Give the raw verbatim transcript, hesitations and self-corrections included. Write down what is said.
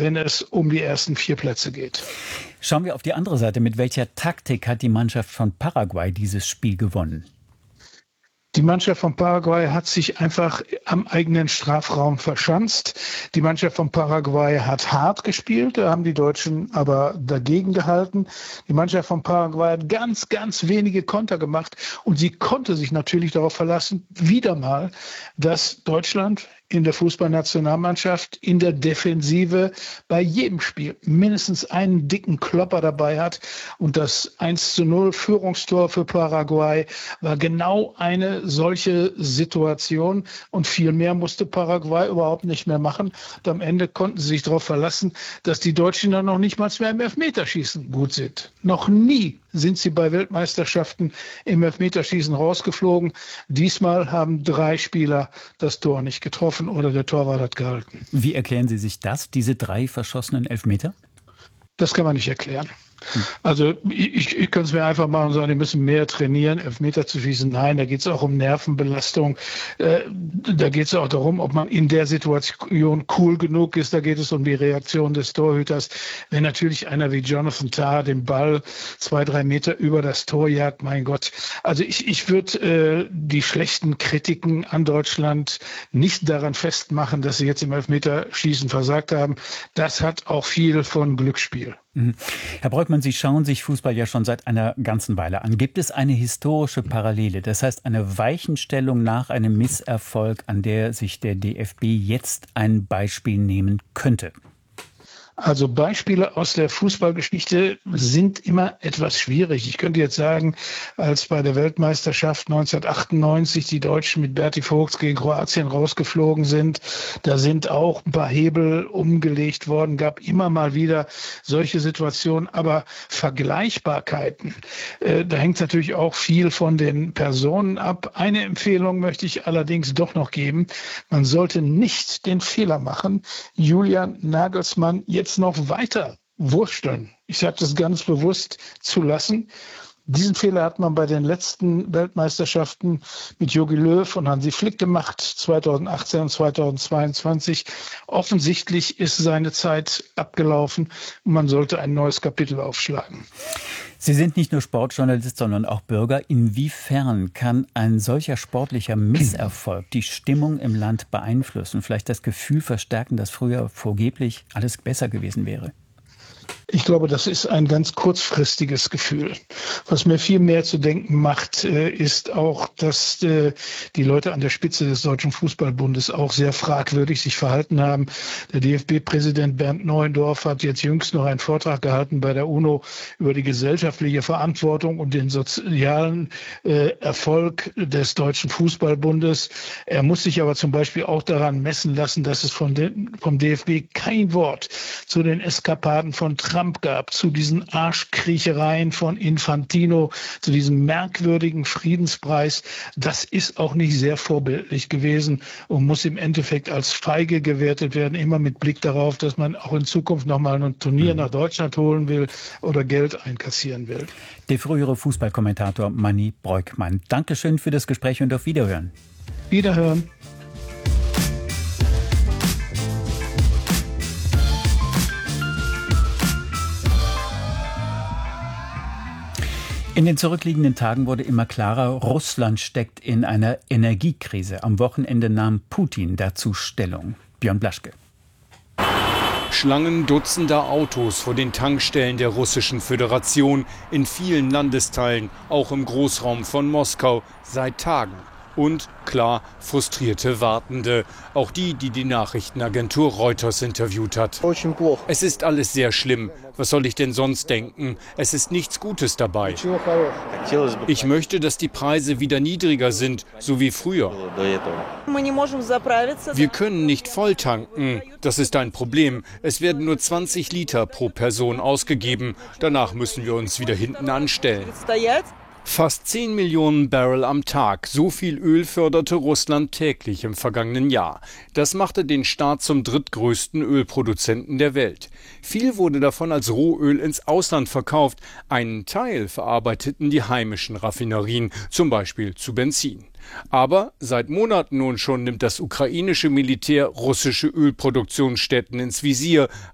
wenn es um die ersten vier Plätze geht. Schauen wir auf die andere Seite. Mit welcher Taktik hat die Mannschaft von Paraguay dieses Spiel gewonnen? Die Mannschaft von Paraguay hat sich einfach am eigenen Strafraum verschanzt. Die Mannschaft von Paraguay hat hart gespielt, da haben die Deutschen aber dagegen gehalten. Die Mannschaft von Paraguay hat ganz, ganz wenige Konter gemacht und sie konnte sich natürlich darauf verlassen, wieder mal, dass Deutschland in der Fußballnationalmannschaft in der Defensive bei jedem Spiel mindestens einen dicken Klopper dabei hat. Und das eins zu null Führungstor für Paraguay war genau eine solche Situation. Und viel mehr musste Paraguay überhaupt nicht mehr machen. Und am Ende konnten sie sich darauf verlassen, dass die Deutschen dann noch nicht mal mehr im Elfmeterschießen gut sind. Noch nie sind sie bei Weltmeisterschaften im Elfmeterschießen rausgeflogen. Diesmal haben drei Spieler das Tor nicht getroffen oder der Torwart hat gehalten. Wie erklären Sie sich das, diese drei verschossenen Elfmeter? Das kann man nicht erklären. Also ich, ich könnte es mir einfach machen und sagen, die müssen mehr trainieren, Elfmeter zu schießen. Nein, da geht es auch um Nervenbelastung. Äh, da geht es auch darum, ob man in der Situation cool genug ist. Da geht es um die Reaktion des Torhüters. Wenn natürlich einer wie Jonathan Tah den Ball zwei, drei Meter über das Tor jagt, mein Gott. Also ich, ich würde äh, die schlechten Kritiken an Deutschland nicht daran festmachen, dass sie jetzt im Elfmeterschießen versagt haben. Das hat auch viel von Glücksspiel. Herr Breukmann, Sie schauen sich Fußball ja schon seit einer ganzen Weile an. Gibt es eine historische Parallele, das heißt eine Weichenstellung nach einem Misserfolg, an der sich der D F B jetzt ein Beispiel nehmen könnte? Also Beispiele aus der Fußballgeschichte sind immer etwas schwierig. Ich könnte jetzt sagen, als bei der Weltmeisterschaft neunzehnhundertachtundneunzig die Deutschen mit Berti Vogts gegen Kroatien rausgeflogen sind, da sind auch ein paar Hebel umgelegt worden, gab immer mal wieder solche Situationen. Aber Vergleichbarkeiten, äh, da hängt natürlich auch viel von den Personen ab. Eine Empfehlung möchte ich allerdings doch noch geben. Man sollte nicht den Fehler machen, Julian Nagelsmann jetzt noch weiter wursteln. Ich sage das ganz bewusst zu lassen. Diesen Fehler hat man bei den letzten Weltmeisterschaften mit Jogi Löw und Hansi Flick gemacht, zweitausendachtzehn und zweitausendzweiundzwanzig. Offensichtlich ist seine Zeit abgelaufen und man sollte ein neues Kapitel aufschlagen. Sie sind nicht nur Sportjournalist, sondern auch Bürger. Inwiefern kann ein solcher sportlicher Misserfolg die Stimmung im Land beeinflussen, vielleicht das Gefühl verstärken, dass früher vorgeblich alles besser gewesen wäre? Ich glaube, das ist ein ganz kurzfristiges Gefühl. Was mir viel mehr zu denken macht, ist auch, dass die Leute an der Spitze des Deutschen Fußballbundes auch sehr fragwürdig sich verhalten haben. Der D F B-Präsident Bernd Neuendorf hat jetzt jüngst noch einen Vortrag gehalten bei der UNO über die gesellschaftliche Verantwortung und den sozialen Erfolg des Deutschen Fußballbundes. Er muss sich aber zum Beispiel auch daran messen lassen, dass es von den, vom D F B kein Wort zu den Eskapaden von Trump gab, zu diesen Arschkriechereien von Infantino, zu diesem merkwürdigen Friedenspreis. Das ist auch nicht sehr vorbildlich gewesen und muss im Endeffekt als feige gewertet werden, immer mit Blick darauf, dass man auch in Zukunft nochmal ein Turnier nach Deutschland holen will oder Geld einkassieren will. Der frühere Fußballkommentator Manni Breukmann. Dankeschön für das Gespräch und auf Wiederhören. Wiederhören. In den zurückliegenden Tagen wurde immer klarer, Russland steckt in einer Energiekrise. Am Wochenende nahm Putin dazu Stellung. Björn Blaschke. Schlangen dutzender Autos vor den Tankstellen der Russischen Föderation in vielen Landesteilen, auch im Großraum von Moskau, seit Tagen. Und, klar, frustrierte Wartende. Auch die, die die Nachrichtenagentur Reuters interviewt hat. Es ist alles sehr schlimm. Was soll ich denn sonst denken? Es ist nichts Gutes dabei. Ich möchte, dass die Preise wieder niedriger sind, so wie früher. Wir können nicht voll tanken. Das ist ein Problem. Es werden nur zwanzig Liter pro Person ausgegeben. Danach müssen wir uns wieder hinten anstellen. Fast zehn Millionen Barrel am Tag. So viel Öl förderte Russland täglich im vergangenen Jahr. Das machte den Staat zum drittgrößten Ölproduzenten der Welt. Viel wurde davon als Rohöl ins Ausland verkauft. Einen Teil verarbeiteten die heimischen Raffinerien, zum Beispiel zu Benzin. Aber seit Monaten nun schon nimmt das ukrainische Militär russische Ölproduktionsstätten ins Visier.